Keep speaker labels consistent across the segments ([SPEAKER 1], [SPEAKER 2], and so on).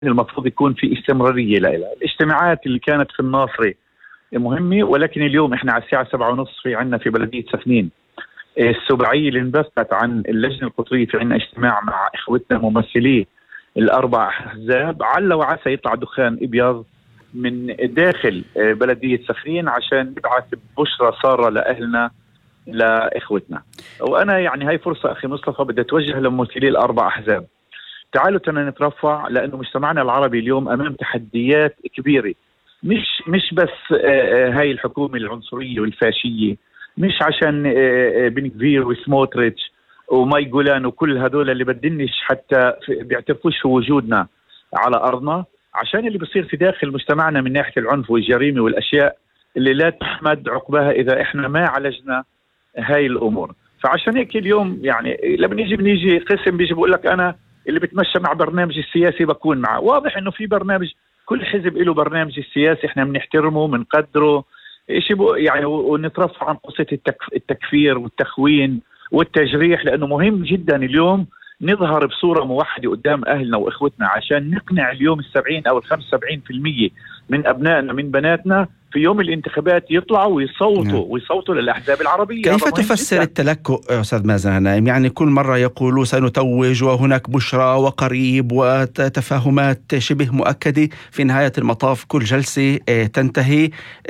[SPEAKER 1] المفروض يكون في استمرارية لها. الاجتماعات اللي كانت في الناصري مهمة، ولكن اليوم احنا على الساعة 7:30 في عنا في بلدية سفنين السبعية اللي انبثت عن اللجنة القطرية، في عنا اجتماع مع اخوتنا ممثلي الاربع احزاب، عل وعسى يطلع دخان ابيض من داخل بلدية سفنين عشان نبعث بشرى سارة لأهلنا لإخوتنا. وأنا يعني هاي فرصة أخي مصطفى بدي أتوجه لممثلي الأربع أحزاب، تعالوا تنا نترفع، لأنه مجتمعنا العربي اليوم أمام تحديات كبيرة، مش بس هاي الحكومة العنصرية والفاشية، مش عشان بن كفير وسموتريتش وماي جولان وكل هذول اللي بدنش حتى بيعترفوش في وجودنا على أرضنا، عشان اللي بيصير في داخل مجتمعنا من ناحية العنف والجريمة والأشياء اللي لا تحمد عقبها إذا إحنا ما عالجنا هاي الأمور. فعشان هيك اليوم يعني لما بنيجي قسم بيجي بقول لك أنا اللي بتمشى مع برنامج السياسي بكون معه. واضح إنه في برنامج، كل حزب له برنامج السياسي، إحنا بنحترمه بنقدره يعني، ونترفع عن قصة التكفير والتخوين والتجريح، لأنه مهم جدا اليوم نظهر بصورة موحدة قدام أهلنا وإخوتنا عشان نقنع اليوم 70 أو 75% من أبنائنا من بناتنا في يوم الانتخابات يطلعوا ويصوتوا للأحزاب العربية.
[SPEAKER 2] كيف تفسر التلكؤ أستاذ مازن غنائم؟ يعني كل مرة يقولوا سنتوج وهناك بشرى وقريب وتفاهمات شبه مؤكدة، في نهاية المطاف كل جلسة تنتهي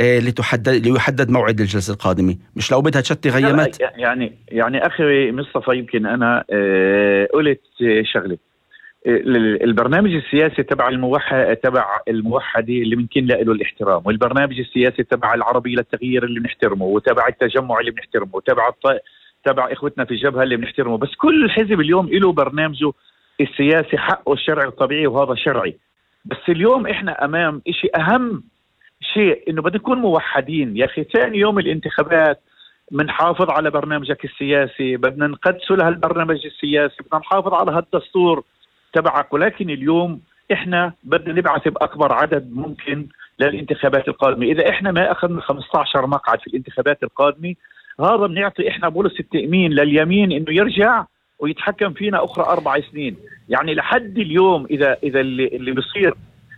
[SPEAKER 2] ليحدد موعد الجلسة القادمة، مش لو بدها تشتي غيمات؟
[SPEAKER 1] يعني أخي مصطفى، يمكن أنا قلت شغلة، البرنامج السياسي تبع الموحدة اللي ممكن له الاحترام، والبرنامج السياسي تبع العربي للتغيير اللي بنحترمه، وتبع التجمع اللي بنحترمه، وتبع اخوتنا في الجبهة اللي بنحترمه، بس كل حزب اليوم له برنامجه السياسي، حقه الشرعي الطبيعي وهذا شرعي. بس اليوم احنا امام اهم شيء انه بدنا نكون موحدين. يا اخي ثاني يوم الانتخابات بنحافظ على برنامجك السياسي، بدنا نقدسه لهالبرنامج السياسي، بدنا نحافظ على هالدستور تبعك، ولكن اليوم احنا بدنا نبعث باكبر عدد ممكن للانتخابات القادمه. اذا احنا ما اخذنا 15 مقعد في الانتخابات القادمه، هذا بنعطي احنا بولس التامين لليمين انه يرجع ويتحكم فينا اخرى 4 سنين. يعني لحد اليوم اذا اللي بيصير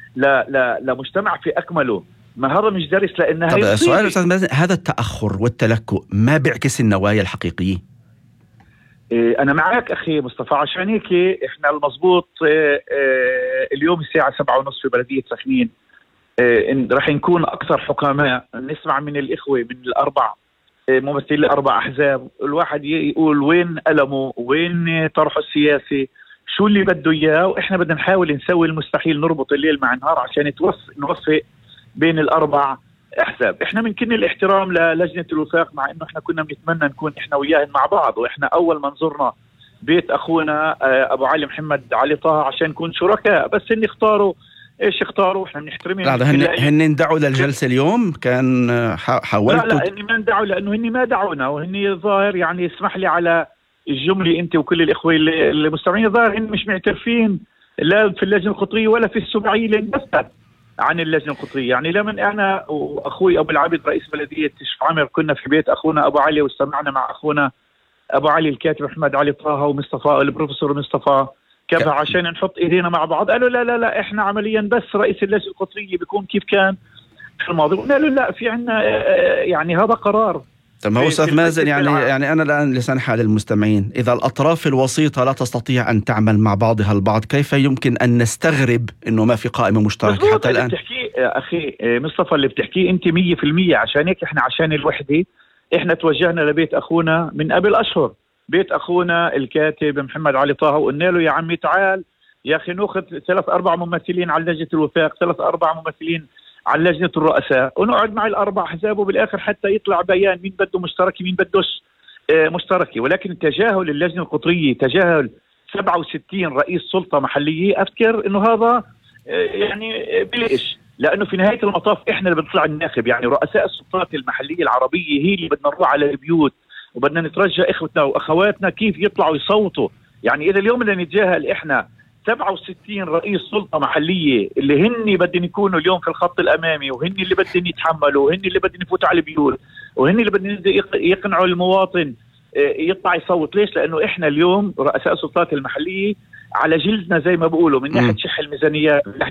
[SPEAKER 1] لمجتمع في اكمله، ما هذا مش درس لانها.
[SPEAKER 2] طب سؤال استاذ مازن، هذا التاخر والتلكؤ ما بيعكس النوايا الحقيقيه؟
[SPEAKER 1] أنا معك أخي مصطفى، عشان هيك إحنا المضبوط اليوم الساعة 7:30 في بلدية سخنين رح نكون أكثر حكماء، نسمع من الإخوة من الأربع ممثلي الأربع أحزاب، الواحد يقول وين ألمه، وين طرحه السياسي، شو اللي بده إياه، وإحنا بدنا نحاول نسوي المستحيل، نربط الليل مع النهار عشان نوفق بين الأربع احزاب. احنا من كل الاحترام للجنة الوفاق، مع انه احنا كنا بنتمنى نكون احنا وياهن مع بعض، واحنا اول ما نزرنا بيت اخونا ابو علي محمد علي طه عشان نكون شركاء، بس ان اختاروا ايش اختاروا، احنا بنحترمهم.
[SPEAKER 2] هن دعوا للجلسة اليوم؟ كان حاولتوا؟
[SPEAKER 1] لا هن ما دعوا، لانه هن ما دعونا، وهن ظاهر يعني اسمح لي على الجملة انت وكل الاخوة المستمعين، ظاهر هن مش معترفين لا في اللجنة القطرية ولا في السبعية اللي انبثت عن اللجنة القطرية. يعني لما أنا وأخوي أبو العبد رئيس بلدية شف عمر كنا في بيت أخونا أبو علي، واستمعنا مع أخونا أبو علي الكاتب محمد علي طه ومصطفى البروفيسور مصطفى كفى عشان نحط إيدينا مع بعض، قالوا لا إحنا عمليا بس رئيس اللجنة القطرية بيكون كيف كان في الماضي. قالوا لا، في عنا يعني هذا قرار.
[SPEAKER 2] طب هو أستاذ مازن، يعني أنا الآن لسان حال المستمعين، إذا الأطراف الوسيطة لا تستطيع أن تعمل مع بعضها البعض، كيف يمكن أن نستغرب إنه ما في قائمة مشتركة حتى الآن؟
[SPEAKER 1] بتحكي أخي مصطفى اللي بتحكيه أنت 100%. عشان هيك إحنا عشان الوحدة إحنا توجهنا لبيت أخونا من قبل أشهر، بيت أخونا الكاتب محمد علي طه، وقلنا له يا عمي تعال يا أخي نأخذ 3-4 ممثلين على لجنة الوفاق، 3-4 ممثلين على لجنة الرؤساء، ونقعد مع الأربع أحزاب، وبالآخر حتى يطلع بيان مين بده مشتركي مين بدوش مشتركي. ولكن تجاهل اللجنة القطرية، تجاهل 67 رئيس سلطة محلية، أفكر إنه هذا يعني بليش، لأنه في نهاية المطاف إحنا اللي بنطلع الناخب. يعني رؤساء السلطات المحلية العربية هي اللي بدنا نروح على البيوت، وبدنا نترجى إخوتنا وأخواتنا كيف يطلعوا يصوتوا. يعني إذا اليوم اللي نتجاهل إحنا 67 رئيس سلطة محلية اللي هن بدهم يكونوا اليوم في الخط الأمامي، وهن اللي بدهم يتحملوا، وهن اللي بدهم يفوتوا على البيوت، وهن اللي بدهم يقنعوا المواطن يطلع يصوت. ليش؟ لأنه إحنا اليوم رؤساء السلطات المحلية على جلدنا زي ما بقولوا، من ناحيه شح الميزانيات، من ناحيه